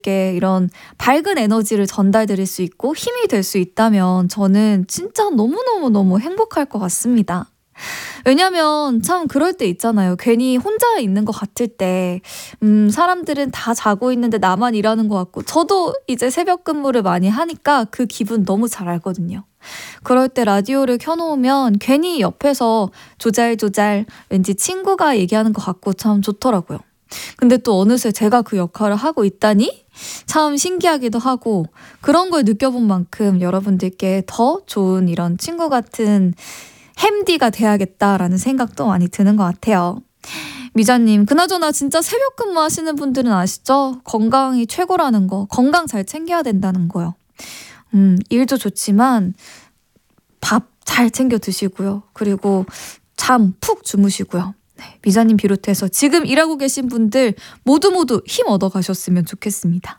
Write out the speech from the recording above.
이런 밝은 에너지를 전달드릴 수 있고 힘이 될 수 있다면 저는 진짜 너무너무너무 행복할 것 같습니다. 왜냐면 참 그럴 때 있잖아요. 괜히 혼자 있는 것 같을 때 사람들은 다 자고 있는데 나만 일하는 것 같고 저도 이제 새벽 근무를 많이 하니까 그 기분 너무 잘 알거든요. 그럴 때 라디오를 켜놓으면 괜히 옆에서 조잘조잘 왠지 친구가 얘기하는 것 같고 참 좋더라고요. 근데 또 어느새 제가 그 역할을 하고 있다니 참 신기하기도 하고 그런 걸 느껴본 만큼 여러분들께 더 좋은 이런 친구 같은 햄디가 돼야겠다라는 생각도 많이 드는 것 같아요. 미자님, 그나저나 진짜 새벽 근무하시는 분들은 아시죠? 건강이 최고라는 거, 건강 잘 챙겨야 된다는 거요. 일도 좋지만 밥 잘 챙겨 드시고요. 그리고 잠 푹 주무시고요. 네, 미자님 비롯해서 지금 일하고 계신 분들 모두 힘 얻어 가셨으면 좋겠습니다.